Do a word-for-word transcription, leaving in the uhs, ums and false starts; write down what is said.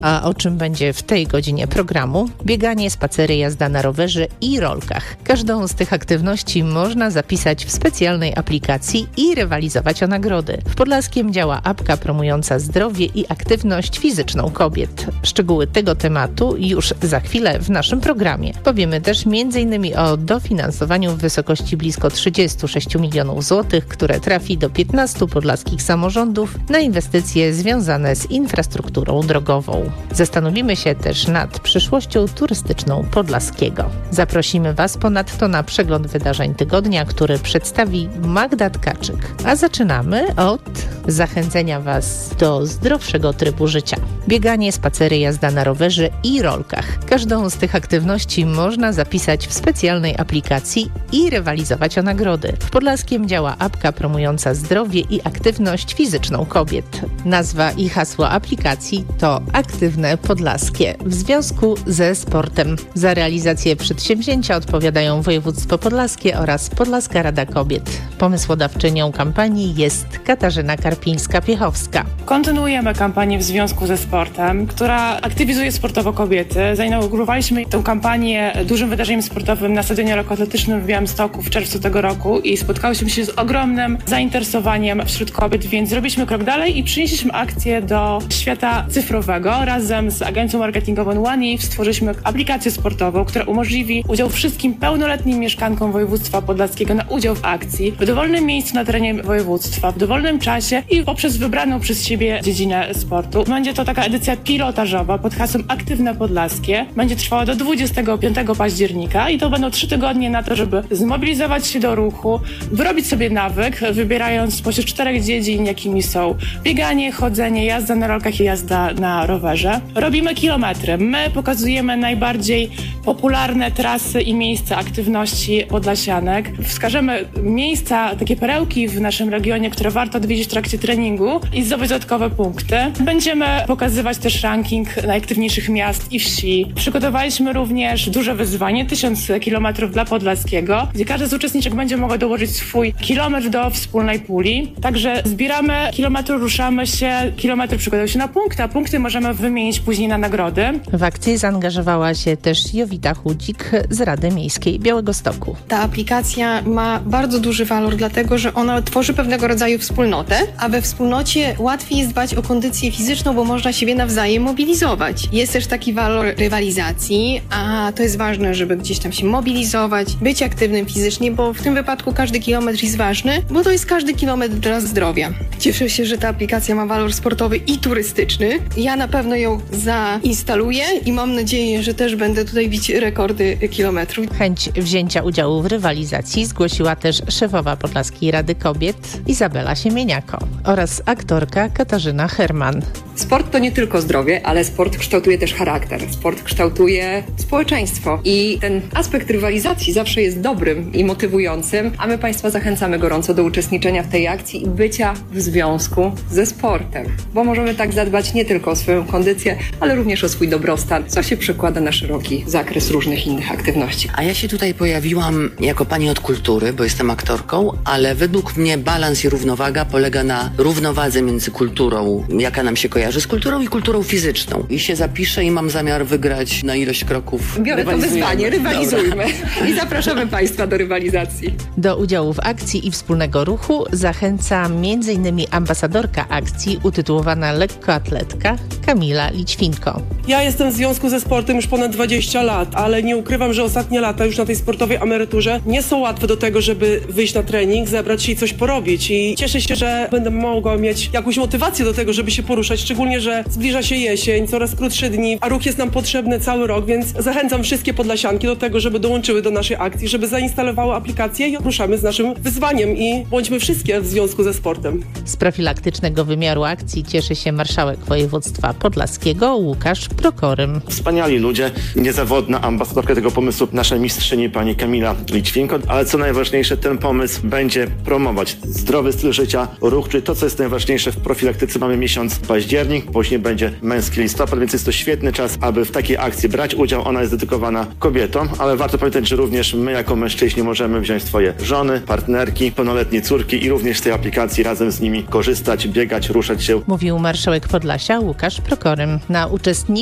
A o czym będzie w tej godzinie programu? Bieganie, spacery, jazda na rowerze i rolkach. Każdą z tych aktywności można zapisać w specjalnej aplikacji i rywalizować o nagrody. W Podlaskiem działa apka promująca zdrowie i aktywność fizyczną kobiet. Szczegóły tego tematu już za chwilę w naszym programie. Powiemy też między innymi o dofinansowaniu w wysokości blisko trzydzieści sześć milionów złotych, które trafi do piętnastu podlaskich samorządów na inwestycje związane z infrastrukturą drogową. Zastanowimy się też nad przyszłością turystyczną Podlaskiego. Zaprosimy Was ponadto na przegląd wydarzeń tygodnia, który przedstawi Magda Tkaczyk. A zaczynamy od zachęcenia Was do zdrowszego trybu życia. Bieganie, spacery, jazda na rowerze i rolkach. Każdą z tych aktywności można zapisać w specjalnej aplikacji i rywalizować o nagrody. W Podlaskiem działa apka promująca zdrowie i aktywność fizyczną kobiet. Nazwa i hasło aplikacji to Aktywne Podlaskie w związku ze sportem. Za realizację przedsięwzięcia odpowiadają Województwo Podlaskie oraz Podlaska Rada Kobiet. Pomysłodawczynią kampanii jest Katarzyna Karpińska-Piechowska. Kontynuujemy kampanię w związku ze sportem, która aktywizuje sportowo kobiety. Zainaugurowaliśmy tę kampanię dużym wydarzeniem sportowym na stadionie lekkoatletycznym w Białymstoku w czerwcu tego roku i spotkałyśmy się z ogromnym zainteresowaniem wśród kobiet, więc zrobiliśmy krok dalej i przynieśliśmy akcję do świata cyfrowego. Razem z agencją marketingową OneIF stworzyliśmy aplikację sportową, która umożliwi udział wszystkim pełnoletnim mieszkankom województwa podlaskiego na udział w akcji w dowolnym miejscu na terenie województwa, w dowolnym czasie i poprzez wybraną przez siebie dziedzinę sportu. Będzie to taka edycja pilotażowa pod hasłem Aktywne Podlaskie. Będzie trwała do dwudziestego piątego października i to będą trzy tygodnie na to, żeby zmobilizować się do ruchu, wyrobić sobie nawyk, wybierając spośród czterech dziedzin, jakimi są bieganie, chodzenie, jazda na rolkach i jazda na rowerze. Robimy kilometry. My pokazujemy najbardziej popularne trasy i miejsca aktywności podlasianek. Wskażemy miejsca, takie perełki w naszym regionie, które warto odwiedzić w trakcie treningu i zdobyć dodatkowe punkty. Będziemy pokazywać też ranking najaktywniejszych miast i wsi. Przygotowaliśmy również duże wyzwanie, tysiąc kilometrów dla Podlaskiego, gdzie każdy z uczestniczek będzie mogła dołożyć swój kilometr do wspólnej puli. Także zbieramy kilometry, ruszamy się, kilometry przykładają się na punkty, a punkty możemy wymienić później na nagrody. W akcję zaangażowała się też Jowita Chudzik z Rady Miejskiej Białegostoku. Ta aplikacja ma bardzo duży walor, dlatego że ona tworzy pewnego rodzaju wspólnotę, a we wspólnocie łatwiej jest dbać o kondycję fizyczną, bo można siebie nawzajem mobilizować. Jest też taki walor rywalizacji, a to jest ważne, żeby gdzieś tam się mobilizować, być aktywnym fizycznie, bo w tym wypadku każdy kilometr jest ważny, bo to jest każdy kilometr dla zdrowia. Cieszę się, że ta aplikacja ma walor sportowy i turystyczny. Ja na pewno ją zainstaluję i mam nadzieję, że też będę tutaj bić rekordy kilometrów. Chęć wzięcia udziału w rywalizacji zgłosiła też szefowa Podlaskiej Rady Kobiet Izabela Siemieniako oraz aktorka Katarzyna Herman. Sport to nie tylko zdrowie, ale sport kształtuje też charakter. Sport kształtuje społeczeństwo i ten aspekt rywalizacji zawsze jest dobrym i motywującym, a my Państwa zachęcamy gorąco do uczestniczenia w tej akcji i bycia w związku ze sportem, bo możemy tak zadbać nie tylko o swoją kondycję, ale również o swój dobrostan, co się przekłada na szeroki zakres różnych innych aktywności. A ja się tutaj pojawiłam jako pani od kultury, bo jestem aktorką, ale według mnie balans i równowaga polega na równowadze między kulturą, jaka nam się kojarzy z kulturą i kulturą fizyczną. I się zapiszę i mam zamiar wygrać na ilość kroków. Biorę to wyzwanie, rywalizujmy i zapraszamy Państwa do rywalizacji. Do udziału w akcji i wspólnego ruchu zachęca między innymi ambasadorka akcji utytułowana Lekkoatletka Kamila Lićwinko. Ja jestem w związku ze sportem już ponad dwadzieścia lat, ale nie ukrywam, że ostatnie lata już na tej sportowej emeryturze nie są łatwe do tego, żeby wyjść na trening, zebrać się i coś porobić. I cieszę się, że będę mogła mieć jakąś motywację do tego, żeby się poruszać, szczególnie, że zbliża się jesień, coraz krótsze dni, a ruch jest nam potrzebny cały rok, więc zachęcam wszystkie podlasianki do tego, żeby dołączyły do naszej akcji, żeby zainstalowały aplikację i ruszamy z naszym wyzwaniem i bądźmy wszystkie w związku ze sportem. Z profilaktycznego wymiaru akcji cieszy się marszałek województwa podlaskiego Łukasz Prokorym. Wspaniali ludzie, niezawodna ambasadorka tego pomysłu, nasza mistrzyni pani Kamila Lićwinko, ale co najważniejsze, ten pomysł będzie promować zdrowy styl życia, ruch, czyli to, co jest najważniejsze w profilaktyce. Mamy miesiąc październik, wcześniej będzie męski listopad, więc jest to świetny czas, aby w takiej akcji brać udział. Ona jest dedykowana kobietom, ale warto pamiętać, że również my jako mężczyźni możemy wziąć swoje żony, partnerki, pełnoletnie córki i również z tej aplikacji razem z nimi korzystać, biegać, ruszać się. Mówił marszałek Podlasia Łukasz Prokorym. Na uczestników